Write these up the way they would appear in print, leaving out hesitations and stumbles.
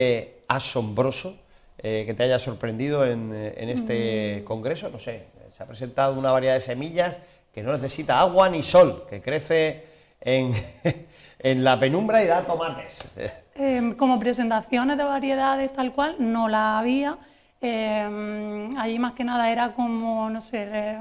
asombroso que te haya sorprendido en este congreso? No sé, se ha presentado una variedad de semillas que no necesita agua ni sol, que crece en, en la penumbra y da tomates. Como presentaciones de variedades tal cual, no la había. Allí más que nada era como, no sé,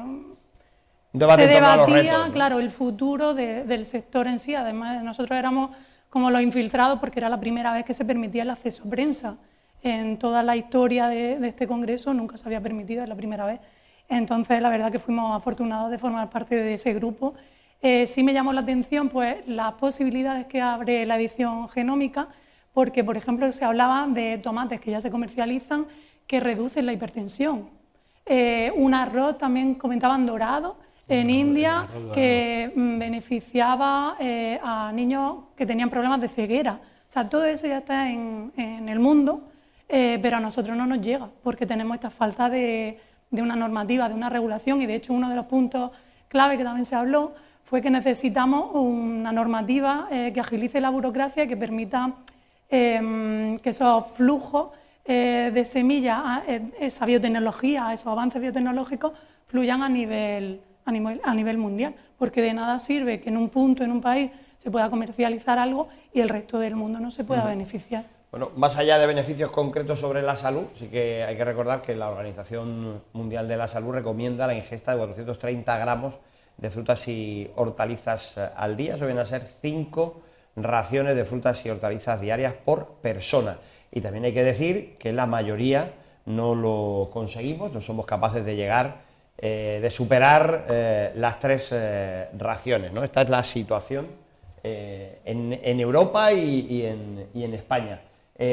se debatía, claro, el futuro del sector en sí. Además, nosotros éramos como los infiltrados porque era la primera vez que se permitía el acceso a prensa. En toda la historia de este congreso nunca se había permitido, es la primera vez. Entonces, la verdad que fuimos afortunados de formar parte de ese grupo. Sí me llamó la atención pues, las posibilidades que abre la edición genómica, porque, por ejemplo, se hablaba de tomates que ya se comercializan que reducen la hipertensión. Un arroz también comentaban dorado en India que beneficiaba a niños que tenían problemas de ceguera. O sea, todo eso ya está en el mundo, pero a nosotros no nos llega porque tenemos esta falta de una normativa, de una regulación, y de hecho uno de los puntos clave que también se habló fue que necesitamos una normativa que agilice la burocracia, que permita que esos flujos de semillas, esa biotecnología, esos avances biotecnológicos fluyan a nivel mundial, porque de nada sirve que en un punto, en un país, se pueda comercializar algo y el resto del mundo no se pueda beneficiar. Bueno, más allá de beneficios concretos sobre la salud, sí que hay que recordar que la Organización Mundial de la Salud recomienda la ingesta de 430 gramos de frutas y hortalizas al día. Eso viene a ser 5 raciones de frutas y hortalizas diarias por persona. Y también hay que decir que la mayoría no lo conseguimos, no somos capaces de llegar, de superar las 3 raciones, ¿no? Esta es la situación en Europa y en España.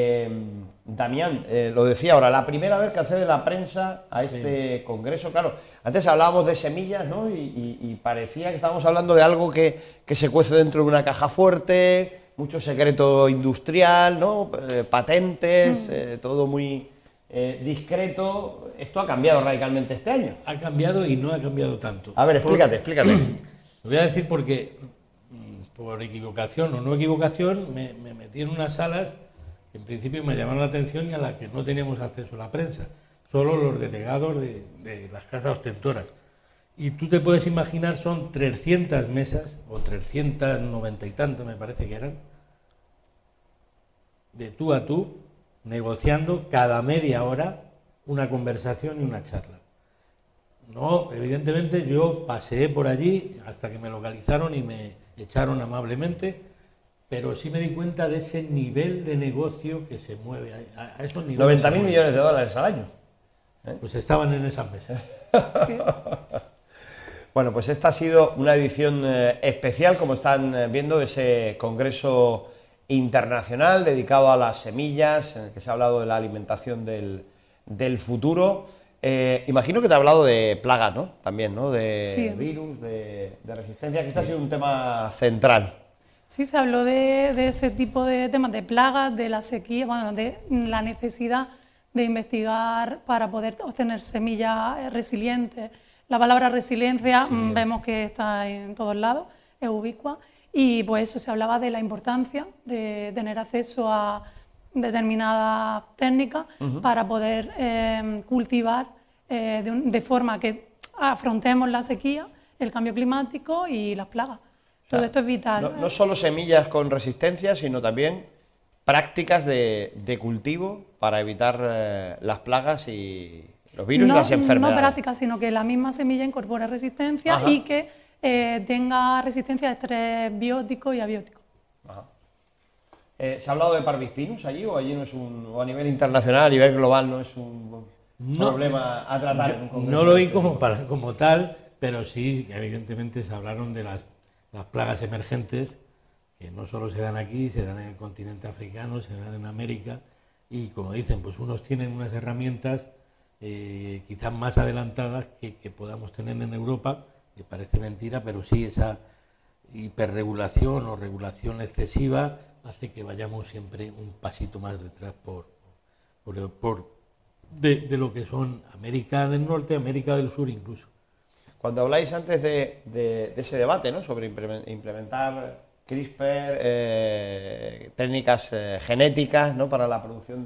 Damián, lo decía ahora, la primera vez que accede la prensa a este congreso, claro, antes hablábamos de semillas, ¿no? Y parecía que estábamos hablando de algo que se cuece dentro de una caja fuerte, mucho secreto industrial, ¿no? Patentes, todo muy discreto. Esto ha cambiado radicalmente este año. Ha cambiado y no ha cambiado tanto. A ver, explícate. Lo voy a decir porque, por equivocación o no equivocación, me metí en unas salas que en principio me llamaron la atención y a las que no teníamos acceso a la prensa, solo los delegados de las casas ostentoras. Y tú te puedes imaginar, son 300 mesas, o 390 y tanto me parece que eran, de tú a tú, negociando cada media hora una conversación y una charla. No, evidentemente yo paseé por allí hasta que me localizaron y me echaron amablemente, pero sí me di cuenta de ese nivel de negocio que se mueve a esos niveles. 90.000 millones de dólares al año. Pues estaban en esas mesas. Sí. Bueno, pues esta ha sido una edición especial, como están viendo, de ese congreso internacional dedicado a las semillas, en el que se ha hablado de la alimentación del futuro. Imagino que te ha hablado de plagas, ¿no? También, ¿no? De virus, de resistencia, que este ha sido un tema central. Sí, se habló de ese tipo de temas, de plagas, de la sequía, bueno, de la necesidad de investigar para poder obtener semillas resilientes. La palabra resiliencia vemos que está en todos lados, es ubicua, y pues eso, se hablaba de la importancia de tener acceso a determinadas técnicas para poder cultivar de forma que afrontemos la sequía, el cambio climático y las plagas. Todo esto es vital. No solo semillas con resistencia, sino también prácticas de cultivo para evitar las plagas y los virus y las enfermedades. No prácticas, sino que la misma semilla incorpore resistencia y que tenga resistencia a estrés biótico y abiótico. ¿Se ha hablado de Parvis Pinus allí o allí no es o a nivel internacional, a nivel global no es un problema a tratar en un congreso? No lo oí como tal, pero sí, evidentemente se hablaron de las plagas emergentes, que no solo se dan aquí, se dan en el continente africano, se dan en América, y como dicen, pues unos tienen unas herramientas quizás más adelantadas que podamos tener en Europa, que parece mentira, pero sí esa hiperregulación o regulación excesiva hace que vayamos siempre un pasito más detrás de lo que son América del Norte, América del Sur incluso. Cuando habláis antes de ese debate, ¿no?, sobre implementar CRISPR, técnicas genéticas, ¿no?, para la producción